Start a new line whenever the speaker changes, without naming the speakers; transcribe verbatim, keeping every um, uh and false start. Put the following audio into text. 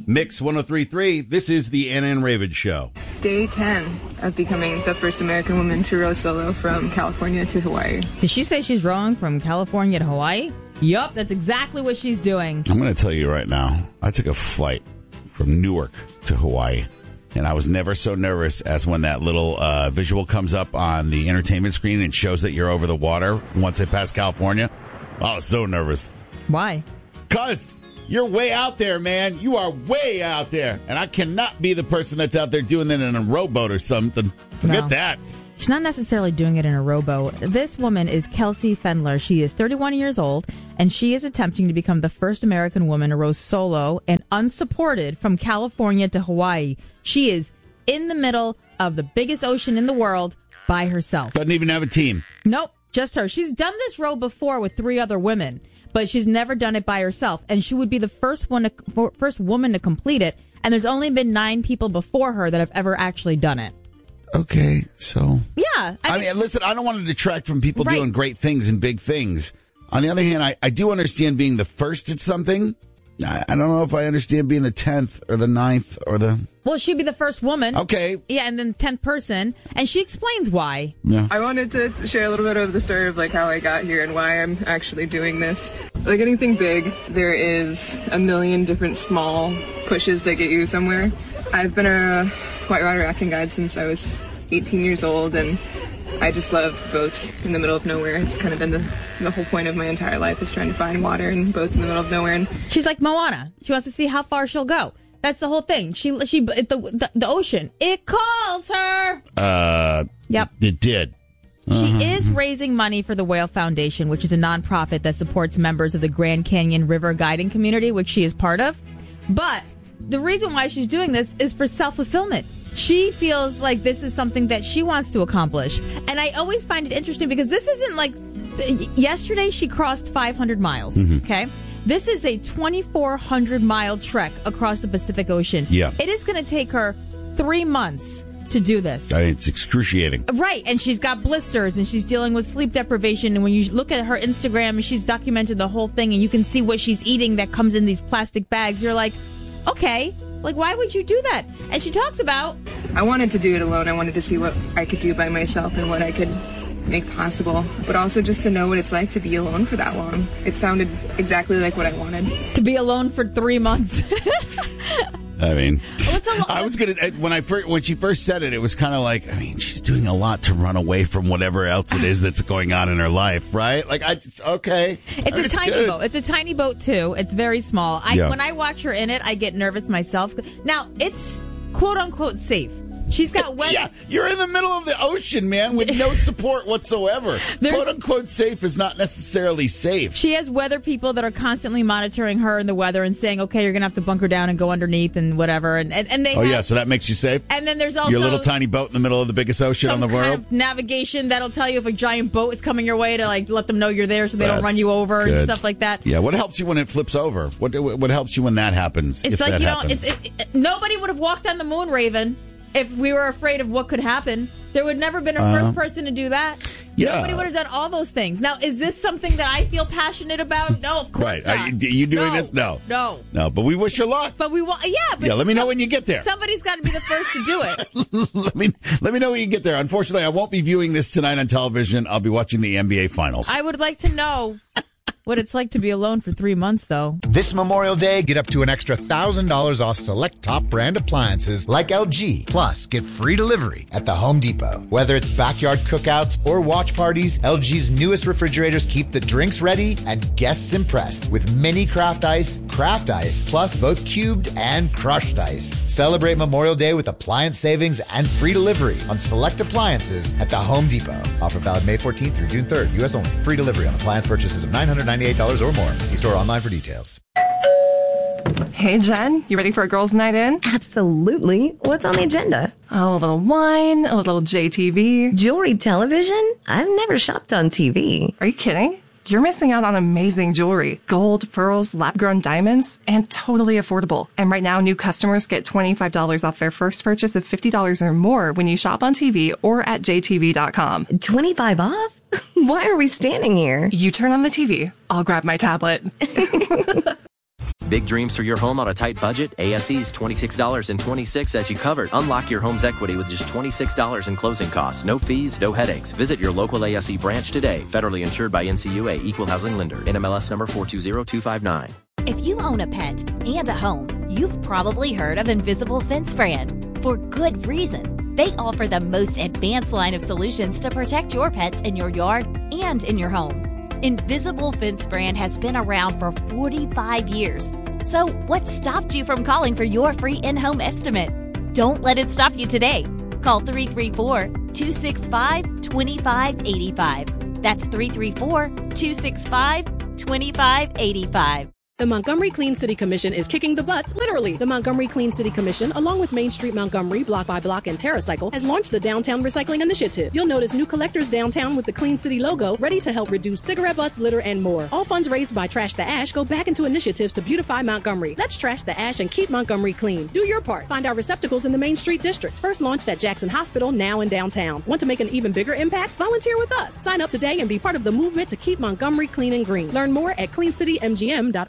Mix one oh three point three, this is the Anna and Ravid Show.
Day ten of becoming the first American woman to row solo from California to Hawaii.
Did she say she's rowing from California to Hawaii? Yup, that's exactly what she's doing.
I'm going to tell you right now, I took a flight from Newark to Hawaii, and I was never so nervous as when that little uh, visual comes up on the entertainment screen and shows that you're over the water once it passed California. I was so nervous.
Why?
Because you're way out there, man. You are way out there. And I cannot be the person that's out there doing that in a rowboat or something. Forget
No.
that.
She's not necessarily doing it in a rowboat. This woman is Kelsey Fendler. She is thirty-one years old, and she is attempting to become the first American woman to row solo and unsupported from California to Hawaii. She is in the middle of the biggest ocean in the world by herself.
Doesn't even have a team.
Nope, just her. She's done this row before with three other women, but she's never done it by herself, and she would be the first one, to, first woman to complete it, and there's only been nine people before her that have ever actually done it.
Okay, so...
Yeah.
I, I mean, listen, I don't want to detract from people
Right.
doing great things and big things. On the other hand, I, I do understand being the first at something. I, I don't know if I understand being the tenth or the ninth or the...
Well, she'd be the first woman.
Okay.
Yeah, and then tenth person, and she explains why.
Yeah.
I wanted to share a little bit of the story of like how I got here and why I'm actually doing this. Like anything big, there is a million different small pushes that get you somewhere. I've been a whitewater rafting guide since I was eighteen years old, and I just love boats in the middle of nowhere. It's kind of been the, the whole point of my entire life is trying to find water and boats in the middle of nowhere. And
She's like Moana. She wants to see how far she'll go. That's the whole thing. She, she, the, the, the ocean, it calls her.
Uh,
Yep.
It did.
She is raising money for the Whale Foundation, which is a nonprofit that supports members of the Grand Canyon River guiding community, which she is part of. But the reason why she's doing this is for self-fulfillment. She feels like this is something that she wants to accomplish. And I always find it interesting because this isn't like... Yesterday, she crossed five hundred miles,
Mm-hmm.
okay? This is a twenty-four hundred mile trek across the Pacific Ocean.
Yeah.
It is going to take her three months to do this.
I mean, it's excruciating.
Right, and she's got blisters, and she's dealing with sleep deprivation, and when you look at her Instagram, she's documented the whole thing, and you can see what she's eating that comes in these plastic bags. You're like, okay, like, why would you do that? And she talks about...
I wanted to do it alone. I wanted to see what I could do by myself and what I could make possible, but also just to know what it's like to be alone for that long. It sounded exactly like what I wanted.
To be alone for three months.
I mean,
What's a lo-
I was gonna when I first, when she first said it, it was kind of like, I mean, she's doing a lot to run away from whatever else it is that's going on in her life, right? Like, I just, okay,
It's
I mean,
a tiny
good.
boat. It's a tiny boat, too. It's very small. I,
Yeah.
When I watch her in it, I get nervous myself. Now, it's quote-unquote safe. She's got weather.
Yeah, you're in the middle of the ocean, man, with no support whatsoever.
There's-
"Quote unquote" safe is not necessarily safe.
She has weather people that are constantly monitoring her and the weather and saying, okay, you're going to have to bunker down and go underneath and whatever. And, and, and they
Oh
have,
yeah, so that makes you safe.
And then there's also
Your little tiny boat in the middle of the biggest ocean
some
on the
kind
world.
of navigation that'll tell you if a giant boat is coming your way to like let them know you're there so they
That's
don't run you over
good.
and stuff like that.
Yeah, what helps you when it flips over? What what helps you when that happens?
It's
if
like
that
you
happens?
don't. It's, it, it, nobody would have walked on the moon, Raven, if we were afraid of what could happen. There would never been a
Uh-huh.
first person to do that.
Yeah.
Nobody would have done all those things. Now, is this something that I feel passionate about? No, of course
Right.
not.
Are you, you doing
No.
this? No.
No.
No, but we wish you luck.
But we want, yeah. But
Yeah, let me know
some-
when you get there.
Somebody's got to be the first to do it.
let me let me know when you get there. Unfortunately, I won't be viewing this tonight on television. I'll be watching the N B A Finals.
I would like to know what it's like to be alone for three months, though.
This Memorial Day, get up to an extra one thousand dollars off select top brand appliances like L G. Plus, get free delivery at the Home Depot. Whether it's backyard cookouts or watch parties, L G's newest refrigerators keep the drinks ready and guests impressed with mini craft ice, craft ice, plus both cubed and crushed ice. Celebrate Memorial Day with appliance savings and free delivery on select appliances at the Home Depot. Offer valid May fourteenth through June third, U S only. Free delivery on appliance purchases of nine hundred ninety-eight dollars or more. See store online for details.
Hey, Jen, you ready for a girls' night in?
Absolutely. What's on the agenda?
Oh, a little wine, a little J T V.
Jewelry television? I've never shopped on T V.
Are you kidding? You're missing out on amazing jewelry. Gold, pearls, lab-grown diamonds, and totally affordable. And right now, new customers get twenty-five dollars off their first purchase of fifty dollars or more when you shop on T V or at J T V dot com.
twenty-five off? Why are we standing here?
You turn on the T V. I'll grab my tablet.
Big dreams for your home on a tight budget? A S E's twenty-six dollars and twenty-six cents as you covered. Unlock your home's equity with just twenty-six dollars in closing costs. No fees, no headaches. Visit your local A S E branch today. Federally insured by N C U A, Equal Housing Lender. N M L S number four two zero two five nine.
If you own a pet and a home, you've probably heard of Invisible Fence Brand. For good reason. They offer the most advanced line of solutions to protect your pets in your yard and in your home. Invisible Fence Brand has been around for forty-five years. So what stopped you from calling for your free in-home estimate? Don't let it stop you today. Call three three four, two six five, two five eight five. That's three three four, two six five, two five eight five.
The Montgomery Clean City Commission is kicking the butts, literally. The Montgomery Clean City Commission, along with Main Street Montgomery, Block by Block, and TerraCycle, has launched the Downtown Recycling Initiative. You'll notice new collectors downtown with the Clean City logo, ready to help reduce cigarette butts, litter, and more. All funds raised by Trash the Ash go back into initiatives to beautify Montgomery. Let's trash the ash and keep Montgomery clean. Do your part. Find our receptacles in the Main Street District. First launched at Jackson Hospital, now in downtown. Want to make an even bigger impact? Volunteer with us. Sign up today and be part of the movement to keep Montgomery clean and green. Learn more at clean city m g m dot